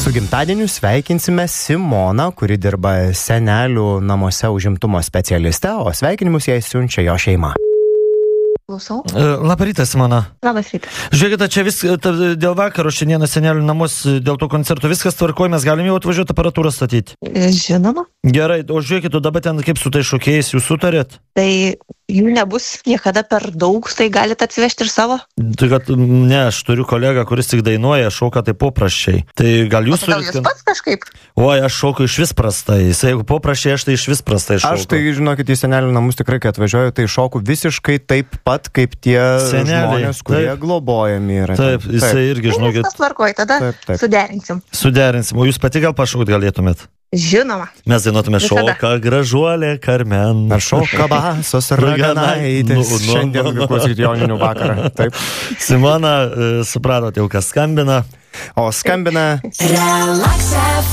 Su gimtadieniu sveikinsime Simoną, kuri dirba senelių namuose užimtumo specialiste, o sveikinimus jai siunčia jo šeima. Klausau. Labą rytą, Simona. Labas rytas. Žiūrėkite, čia dėl vakaro šiandieną senelių namus, dėl to koncerto viskas tvarkoja, mes galim jau atvažiuoti aparatūrą statyti. Žinoma. Gerai, o žiūrėkite, dabar ten kaip su tai šokėjais jūs sutarėt? Tai jų nebus niekada per daug, tai galite atsivežti ir savo. Tai kad, ne, aš turiu kolegą, kuris tik dainuoja, šoka tai popraščiai. Tai gal jūs gal jūs pats kažkaip? Oi, aš šoku iš vis prastai. Jeigu popraščiai, aš tai iš vis prastai šoku. Aš tai, žinokit, į senelių namus tikrai, kai atvažiuoju, tai šoku visiškai taip pat, kaip tie žmonės, kurie globojami yra. Taip, jisai irgi, žinokit. Viskas tvarkoj, tada taip. Suderinsim. O jūs pati gal pašaukt galėtumėt? Žinoma. Mes dainuotume šoka gražuolė Karmen. Ar šoka basos raganaitės. Šiandien klausyti joninių vakarą. Taip. Simona, supratote jau, kas skambina. O skambina Relax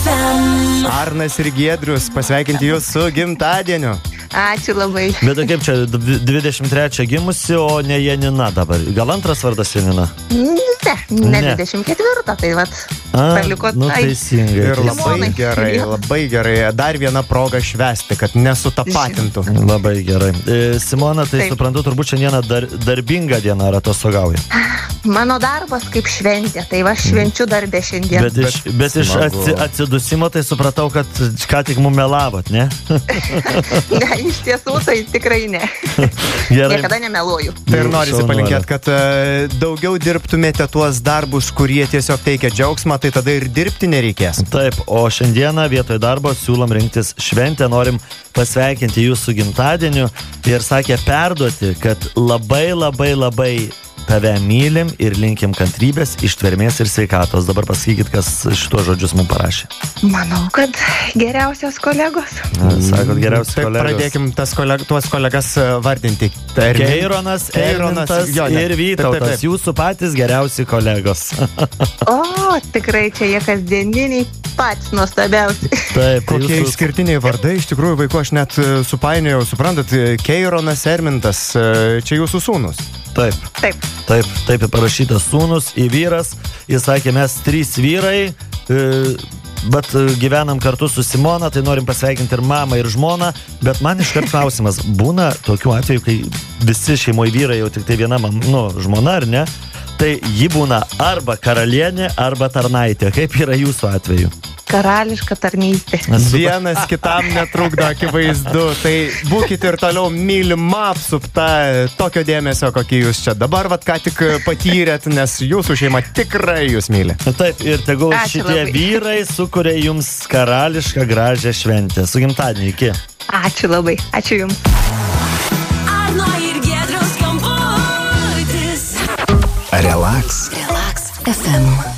FM. Arnas ir Giedrius, pasveikinti jūs su gimtadieniu. Ačiū labai. Bet kaip čia, 23 gimusi, o ne Janina dabar. Gal antras vardas Janina? Ne 24, tai vat. Palikot teisingai. Ir labai gerai. Dar viena proga švęsti, kad nesutapatintų. Labai gerai. Simona, tai suprantu, turbūt šiandieną darbinga diena ar atostogauja? Mano darbas kaip šventė, tai va švenčiu darbę šiandien. Bet iš atsidusimo tai supratau, kad ką tik mum melavot, ne? Ne, iš tiesų tai tikrai ne. Niekada nemeluoju. Tai ir norisi palinkėti, kad daugiau dirbtumėte tuos darbus, kurie tiesiog teikia džiaugsmą, tai tada ir dirbti nereikės. Taip, o šiandieną vietoj darbo siūlom rinktis šventę, norim pasveikinti jūsų gimtadieniu ir sakė perduoti, kad labai tave mylim ir linkim kantrybės, ištvermės ir sveikatos. Dabar pasakykit, kas šitos žodžius mums parašė. Manau, kad geriausios kolegos. Sakot, geriausios kolegos. Pradėkim tuos kolegas vardinti. Keironas, Eimantas ir Vytautas. Taip. Jūsų patys geriausi kolegos. O, tikrai čia jie kasdieniniai patys nuostabiausi. Taip. Kokie išskirtiniai vardai, iš tikrųjų, vaikų aš net supainiojau, suprantat, Keironas, Eimantas, čia jūsų sūnus. Taip, parašytas sūnus į vyras. Jis sakė, mes 3 vyrai, bet gyvenam kartu su Simona, tai norim pasveikinti ir mamą, ir žmoną. Bet man iškart klausimas, būna tokių atvejų, kai visi šeimoje vyrai jau tik tai viena žmona, ar ne? Tai ji būna arba karalienė, arba tarnaitė. Kaip yra jūsų atveju? Karališka tarnystė. Vienas kitam netrukdo, akivaizdu. Tai būkite ir toliau mylima, apsupta tokio dėmesio, kokį jūs čia dabar ką tik patyrėt, nes jūsų šeima tikrai jūs myli. Taip, ir tegul šitie vyrai sukuria jums karališką gražią šventę. Su gimtadieniu, iki. Ačiū labai, ačiū jums. Arno ir Giedriaus skambutis. Relax FM.